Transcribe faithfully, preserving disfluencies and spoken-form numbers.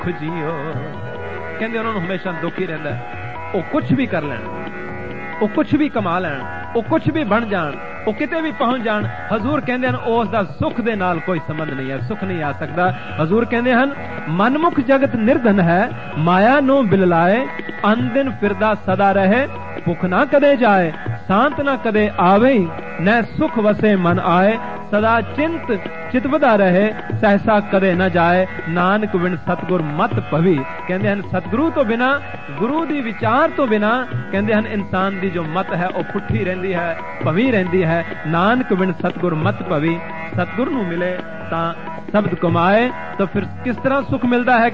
ਦੁੱਖ ਜੀਓ। ਕਹਿੰਦੇ ਉਹਨਾਂ ਨੂੰ ਹਮੇਸ਼ਾ ਦੁੱਖ ਹੀ ਰਹਿੰਦਾ। ਉਹ ਕੁਛ ਵੀ ਕਰ ਲੈਣ, ਉਹ ਕੁਛ ਵੀ ਕਮਾ ਲੈਣ, ਉਹ ਕੁਛ ਵੀ ਬਣ ਜਾਣ, ਉਹ ਕਿਤੇ ਵੀ ਪਹੁੰਚ ਜਾਣ, ਹਜ਼ੂਰ ਕਹਿੰਦੇ ਹਨ ਉਸ ਦਾ ਸੁੱਖ ਦੇ ਨਾਲ ਕੋਈ ਸੰਬੰਧ ਨਹੀਂ ਹੈ, ਸੁੱਖ ਨਹੀਂ ਆ ਸਕਦਾ। ਹਜ਼ੂਰ ਕਹਿੰਦੇ ਹਨ ਮਨਮੁਖ ਜਗਤ ਨਿਰਧਨ ਹੈ, ਮਾਇਆ ਨੂੰ ਬਿਲਲਾਏ, ਅਨਦਿਨ ਫਿਰਦਾ ਸਦਾ ਰਹੇ, ਭੁੱਖ ਨਾ ਕਦੇ ਜਾਏ, ਸ਼ਾਂਤ ਨਾ ਕਦੇ ਆਵੇ, ਨੈ ਸੁਖ ਵਸੇ ਮਨ ਆਏ, ਸਦਾ ਚਿੰਤ ਚਿਤਵਦਾ ਰਹੇ, ਸਹਿਸਾ ਕਦੇ ਨਾ ਜਾਏ, ਨਾਨਕ ਬਿਨ ਸਤਗੁਰ ਮਤ ਭਵੀ। ਕਹਿੰਦੇ ਹਨ ਸਤਗੁਰੂ ਤੋਂ ਬਿਨਾ, ਗੁਰੂ ਦੀ ਵਿਚਾਰ ਤੋਂ ਬਿਨਾ, ਕਹਿੰਦੇ ਹਨ ਇਨਸਾਨ ਦੀ ਜੋ ਮਤ ਹੈ ਉਹ ਪੁੱਠੀ ਰਹਿੰਦੀ ਹੈ, ਭਵੀ ਰਹਿੰਦੀ ਹੈ। ਨਾਨਕ ਬਿਨ ਸਤਗੁਰ ਮਤ ਭਵੀ। ਸਤਗੁਰ ਨੂੰ ਮਿਲੇ ਤਾਂ ਸ਼ਬਦ ਕਮਾਏ, ਤਾਂ ਫਿਰ ਕਿਸ ਤਰ੍ਹਾਂ ਸੁਖ ਮਿਲਦਾ ਹੈ?